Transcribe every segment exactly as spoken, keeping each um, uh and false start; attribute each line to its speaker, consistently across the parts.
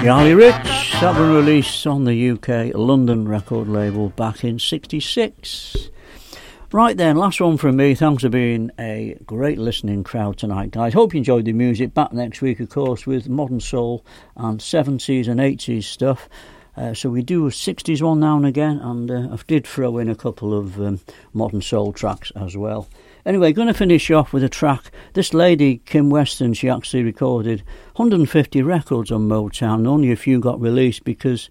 Speaker 1: Charlie Rich, that was released on the U K London record label back in sixty-six. Right then, last one from me. Thanks for being a great listening crowd tonight, guys. Hope you enjoyed the music. Back next week, of course, with modern soul and seventies and eighties stuff. Uh, so we do a sixties one now and again, and uh, I did throw in a couple of um, modern soul tracks as well. Anyway, going to finish off with a track. This lady, Kim Weston, she actually recorded one hundred fifty records on Motown. Only a few got released because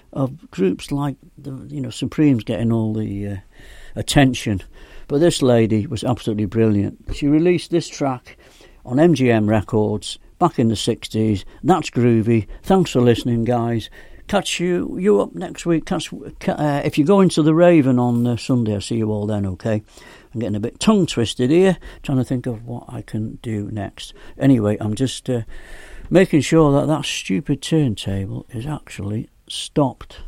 Speaker 1: of groups like, the, you know, Supremes getting all the uh, attention. But this lady was absolutely brilliant. She released this track on M G M Records back in the sixties. That's groovy. Thanks for listening, guys. Catch you you up next week. Catch, uh, if you go into the Raven on uh, Sunday, I'll see you all then, okay? I'm getting a bit tongue twisted here, trying to think of what I can do next. Anyway, I'm just uh, making sure that that stupid turntable is actually stopped.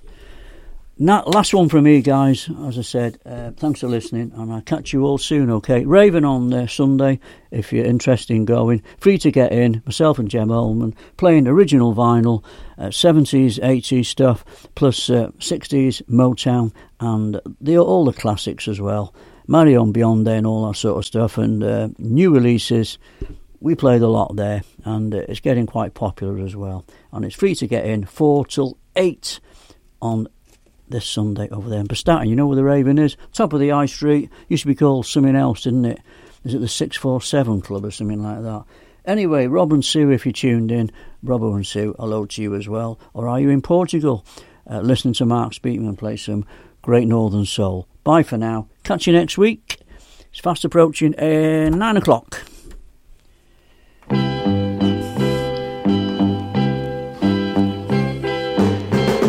Speaker 1: Now, last one from me, guys. As I said, uh, thanks for listening, and I'll catch you all soon, okay? Raven on uh, Sunday, if you're interested in going. Free to get in, myself and Jem Ullman, playing original vinyl, uh, seventies, eighties stuff, plus uh, sixties, Motown, and the, all the classics as well. Marion Beyond and all that sort of stuff, and uh, new releases. We played a lot there, and uh, it's getting quite popular as well. And it's free to get in, four till eight on this Sunday over there in Prestatyn. You know where the Raven is? Top of the High Street. Used to be called something else, didn't it? Is it the six four seven Club or something like that? Anyway, Rob and Sue, if you tuned in, Robbo and Sue, hello to you as well. Or are you in Portugal? Uh, listening to Mark Speakman play some great Northern Soul. Bye for now. Catch you next week. It's fast approaching uh, nine o'clock.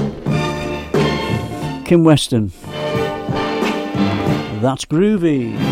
Speaker 1: Kim Weston. That's groovy.